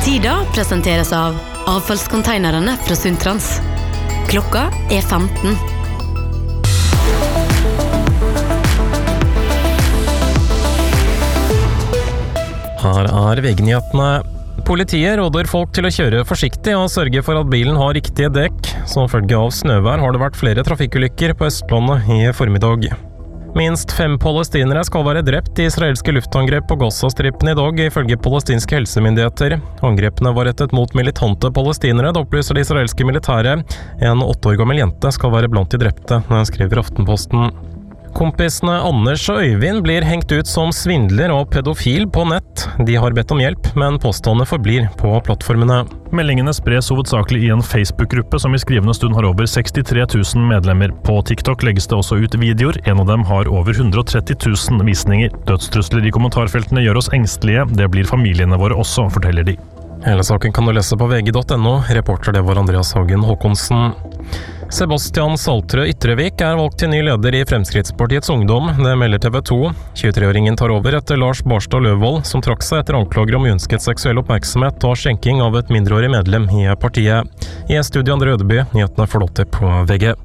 Tida presenteres av avfallskonteinerne fra Sundtrans. Klokka 15. Her VG-nyhetene. Politiet råder folk til å kjøre forsiktig og sørge for at bilen har riktige dekk. Som følge av snøvær har det vært flere trafikkulykker på Østlandet i formiddag. Minst 5 palestinere skal være drept i israelske luftangrep på Gaza-strippen i dag, ifølge palestinske helsemyndigheter. Angrepene var rettet mot militante palestinere, det opplyser det israelske militæret. En 8 år gammel jente skal være blant de drepte, skriver Aftenposten. Kompisene Anders og Øyvind blir hengt ut som svindler og pedofil på nett. De har bedt om hjelp, men påstående forblir på plattformene. Meldingene spres hovedsakelig i en Facebook-gruppe som i skrivende stund har over 63 000 medlemmer. På TikTok legges det også ut videoer, en av dem har over 130 000 visninger. Dødstrusler i kommentarfeltene gjør oss engstelige, det blir familiene våre også, forteller de. Hele saken kan du lese på vg.no. Reporter det var Andreas Hagen Håkonsen. Sebastian Saltrø Ytrevik er valgt til ny leder i Fremskrittspartiets Ungdom, det melder TV 2. 23-åringen tar over etter Lars Barstad Løvold, som trakk seg etter anklager om uønsket seksuell oppmerksomhet og skjenking av et mindreårig medlem i partiet. I studio Andre Ødeby, nyhetene får dere på VG.